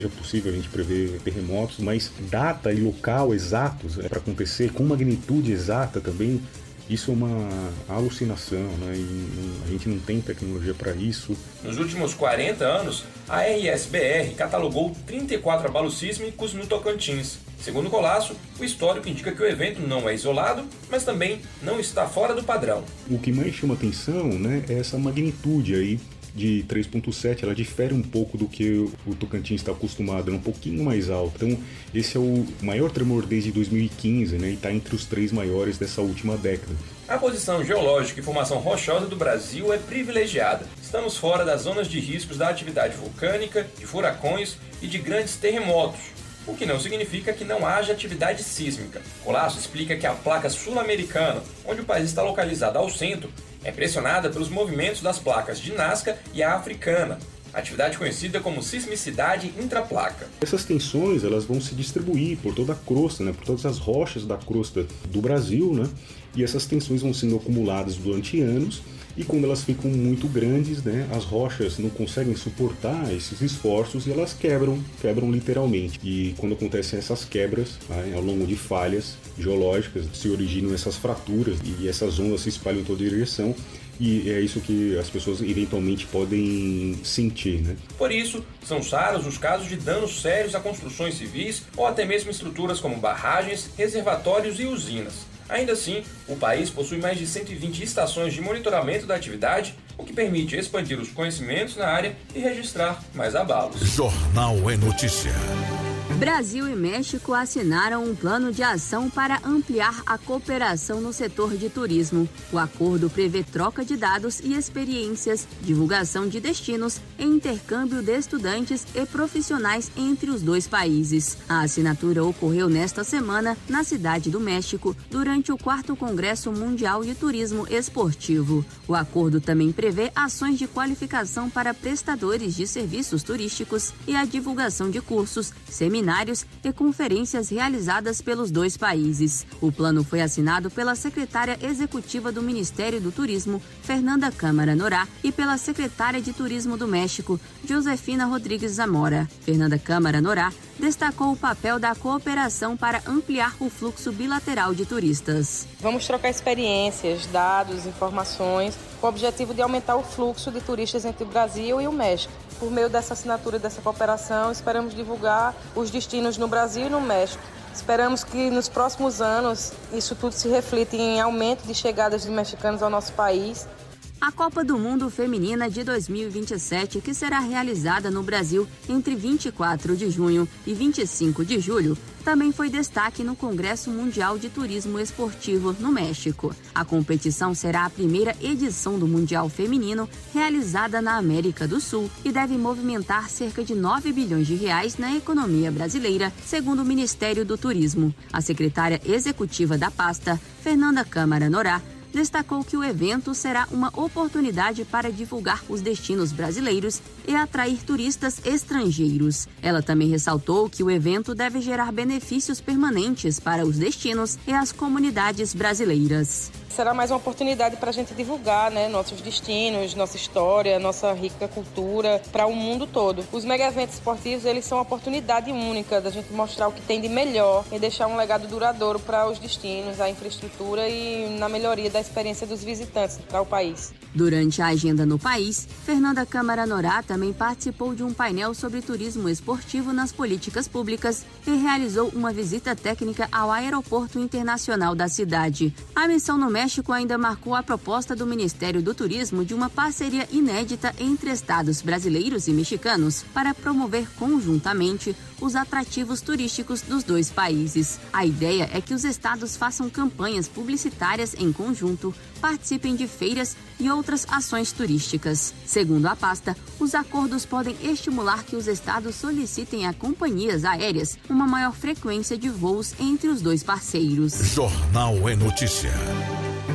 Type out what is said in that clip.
É possível a gente prever terremotos, mas data e local exatos para acontecer, com magnitude exata também, isso é uma alucinação, né? E a gente não tem tecnologia para isso. Nos últimos 40 anos, a RSBR catalogou 34 abalos sísmicos no Tocantins. Segundo o Colasso, o histórico indica que o evento não é isolado, mas também não está fora do padrão. O que mais chama atenção, né, é essa magnitude aí de 3.7, ela difere um pouco do que o Tocantins está acostumado, é um pouquinho mais alto. Então, esse é o maior tremor desde 2015, né, e está entre os 3 maiores dessa última década. A posição geológica e formação rochosa do Brasil é privilegiada. Estamos fora das zonas de riscos da atividade vulcânica, de furacões e de grandes terremotos, o que não significa que não haja atividade sísmica. Colasso explica que a placa sul-americana, onde o país está localizado ao centro, é pressionada pelos movimentos das placas de Nazca e a africana, atividade conhecida como sismicidade intraplaca. Essas tensões elas vão se distribuir por toda a crosta, né, por todas as rochas da crosta do Brasil, né, e essas tensões vão sendo acumuladas durante anos. E quando elas ficam muito grandes, né, as rochas não conseguem suportar esses esforços e elas quebram literalmente. E quando acontecem essas quebras, né, ao longo de falhas geológicas, se originam essas fraturas e essas ondas se espalham em toda direção. E é isso que as pessoas eventualmente podem sentir, né? Por isso, são raros os casos de danos sérios a construções civis ou até mesmo estruturas como barragens, reservatórios e usinas. Ainda assim, o país possui mais de 120 estações de monitoramento da atividade, o que permite expandir os conhecimentos na área e registrar mais abalos. Jornal é Notícia. Brasil e México assinaram um plano de ação para ampliar a cooperação no setor de turismo. O acordo prevê troca de dados e experiências, divulgação de destinos e intercâmbio de estudantes e profissionais entre os dois países. A assinatura ocorreu nesta semana na Cidade do México, durante o 4º Congresso Mundial de Turismo Esportivo. O acordo também prevê ações de qualificação para prestadores de serviços turísticos e a divulgação de cursos, seminários e conferências realizadas pelos dois países. O plano foi assinado pela secretária executiva do Ministério do Turismo, Fernanda Câmara Norá, e pela secretária de Turismo do México, Josefina Rodrigues Zamora. Fernanda Câmara Norá destacou o papel da cooperação para ampliar o fluxo bilateral de turistas. Vamos trocar experiências, dados, informações, com o objetivo de aumentar o fluxo de turistas entre o Brasil e o México. Por meio dessa assinatura e dessa cooperação, esperamos divulgar os destinos no Brasil e no México. Esperamos que nos próximos anos isso tudo se reflita em aumento de chegadas de mexicanos ao nosso país. A Copa do Mundo Feminina de 2027, que será realizada no Brasil entre 24 de junho e 25 de julho, também foi destaque no Congresso Mundial de Turismo Esportivo, no México. A competição será a primeira edição do Mundial Feminino realizada na América do Sul e deve movimentar cerca de 9 bilhões de reais na economia brasileira, segundo o Ministério do Turismo. A secretária executiva da pasta, Fernanda Câmara Norá, destacou que o evento será uma oportunidade para divulgar os destinos brasileiros e atrair turistas estrangeiros. Ela também ressaltou que o evento deve gerar benefícios permanentes para os destinos e as comunidades brasileiras. Será mais uma oportunidade para a gente divulgar, nossos destinos, nossa história, nossa rica cultura para o mundo todo. Os mega-eventos esportivos, eles são uma oportunidade única da gente mostrar o que tem de melhor e deixar um legado duradouro para os destinos, a infraestrutura e na melhoria da experiência dos visitantes para o país. Durante a agenda no país, Fernanda Câmara Norá também participou de um painel sobre turismo esportivo nas políticas públicas e realizou uma visita técnica ao Aeroporto Internacional da cidade. A missão no México ainda marcou a proposta do Ministério do Turismo de uma parceria inédita entre estados brasileiros e mexicanos para promover conjuntamente os atrativos turísticos dos dois países. A ideia é que os estados façam campanhas publicitárias em conjunto, participem de feiras e outras ações turísticas. Segundo a pasta, os acordos podem estimular que os estados solicitem a companhias aéreas uma maior frequência de voos entre os dois parceiros. Jornal é Notícia.